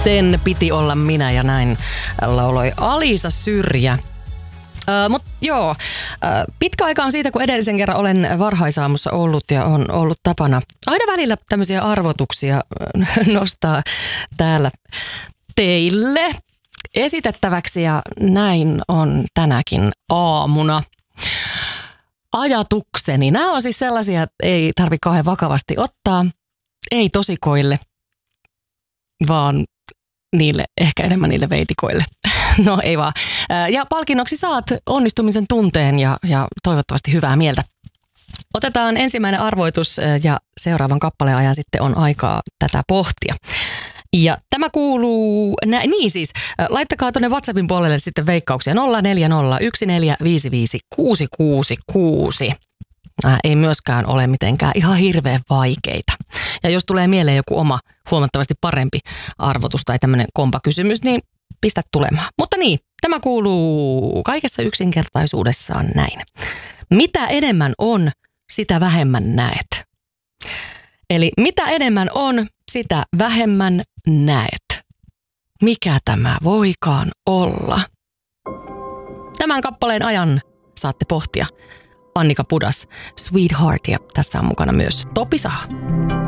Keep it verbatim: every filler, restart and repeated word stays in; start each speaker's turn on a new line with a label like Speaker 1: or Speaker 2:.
Speaker 1: Sen piti olla minä ja näin lauloi Alisa Syrjä. Uh, Mutta joo, uh, pitkä aika on siitä, kun edellisen kerran olen varhaisaamussa ollut ja on ollut tapana aina välillä tämmöisiä arvotuksia nostaa täällä teille esitettäväksi ja näin on tänäkin aamuna. Ajatukseni. Nämä on siis sellaisia, että ei tarvitse kauhean vakavasti ottaa, ei tosikoille, vaan niille, ehkä enemmän niille veitikoille. No ei vaan. Ja palkinnoksi saat onnistumisen tunteen ja, ja toivottavasti hyvää mieltä. Otetaan ensimmäinen arvoitus ja seuraavan kappaleen ajan sitten on aikaa tätä pohtia. Ja tämä kuuluu, nä, niin siis, laittakaa tuonne WhatsAppin puolelle sitten veikkauksia nolla neljä nolla yksi neljä viisi viisi kuusi kuusi kuusi. Äh, ei myöskään ole mitenkään ihan hirveän vaikeita. Ja jos tulee mieleen joku oma huomattavasti parempi arvotus tai tämmöinen kompakysymys, niin pistä tulemaan. Mutta niin, tämä kuuluu kaikessa yksinkertaisuudessaan näin. Mitä enemmän on, sitä vähemmän näet. Eli mitä enemmän on, sitä vähemmän näet. Mikä tämä voikaan olla? Tämän kappaleen ajan saatte pohtia. Annika Pudas, Sweetheart, ja tässä on mukana myös Topi Saha.